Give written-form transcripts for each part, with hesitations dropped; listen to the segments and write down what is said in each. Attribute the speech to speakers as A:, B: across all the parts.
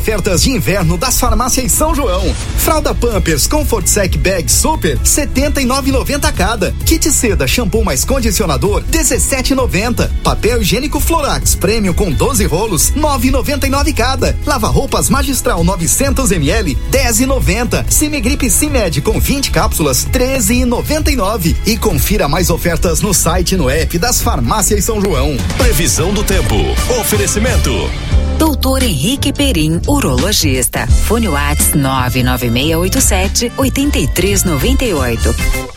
A: ofertas de inverno das farmácias São João. Fralda Pampers Comfort Sec Bag Super, R$ 79,90 cada. Kit seda shampoo mais condicionador, R$ 17,90. Papel higiênico Florax Premium com 12 rolos, R$ 9,99 cada. Lava roupas Magistral 900 ml, R$ 10,90. Cimegripe Cimed com 20 cápsulas, R$ 13,99. E confira mais ofertas no site e no app das farmácias São João.
B: Previsão do tempo. Oferecimento.
C: Doutor Henrique Perim, urologista. Fone Whats 99687-8398.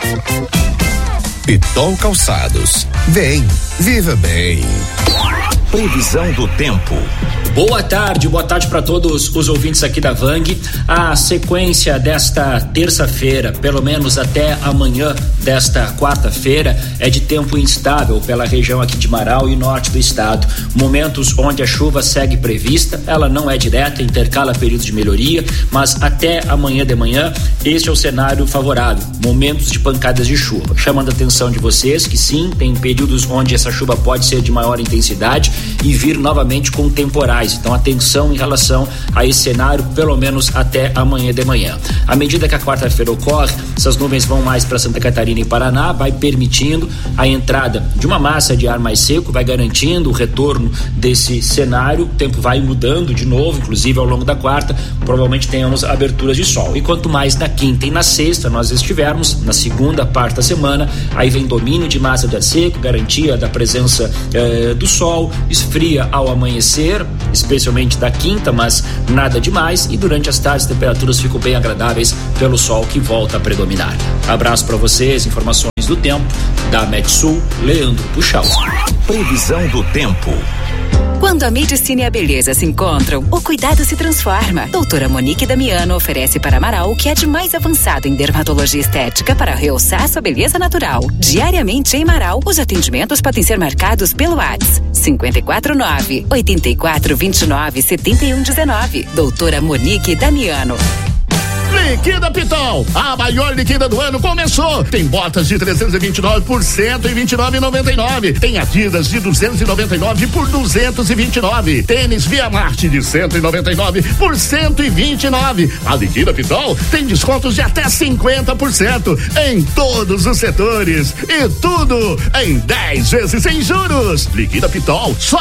B: Pitol Calçados. Vem, viva bem. Previsão do tempo.
D: Boa tarde para todos os ouvintes aqui da Vang. A sequência desta terça-feira, pelo menos até amanhã desta quarta-feira, é de tempo instável pela região aqui de Marau e norte do estado. Momentos onde a chuva segue prevista, ela não é direta, intercala períodos de melhoria, mas até amanhã de manhã, este é o cenário favorável. Momentos de pancadas de chuva. Chamando a atenção de vocês que sim, tem períodos onde essa chuva pode ser de maior intensidade e vir novamente com temporais. Então atenção em relação a esse cenário, pelo menos até amanhã de manhã. À medida que a quarta-feira ocorre, essas nuvens vão mais para Santa Catarina e Paraná, vai permitindo a entrada de uma massa de ar mais seco, vai garantindo o retorno desse cenário. O tempo vai mudando de novo, inclusive ao longo da quarta, provavelmente tenhamos aberturas de sol. E quanto mais na quinta e na sexta nós estivermos, na segunda parte da semana, aí vem domínio de massa de ar seco, garantia da presença do sol, esfria ao amanhecer, especialmente da quinta, mas nada demais, e durante as tardes as temperaturas ficam bem agradáveis pelo sol que volta a predominar. Abraço para vocês, informações do tempo da Metsul, Leandro Puxal.
B: Previsão do tempo.
C: Quando a medicina e a beleza se encontram, o cuidado se transforma. Doutora Monique Damiano oferece para Marau o que é de mais avançado em dermatologia estética para realçar sua beleza natural. Diariamente em Marau, os atendimentos podem ser marcados pelo WhatsApp 549-8429-7119. Doutora Monique Damiano.
E: Liquida Pitol, a maior liquida do ano começou. Tem botas de 329 por 129,99. Tem Adidas de 299 por 229. Tênis Via Marte de 199 por 129. A liquida Pitol tem descontos de até 50% em todos os setores e tudo em 10 vezes sem juros. Liquida Pitol, só